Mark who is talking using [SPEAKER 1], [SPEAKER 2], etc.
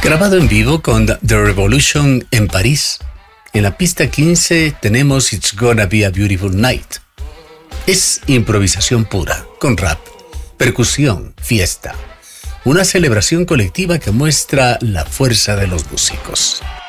[SPEAKER 1] Grabado en vivo con The Revolution en París. En la pista 15 tenemos It's Gonna Be a Beautiful Night. Es improvisación pura, con rap, percusión, fiesta. Una celebración colectiva que muestra la fuerza de los músicos.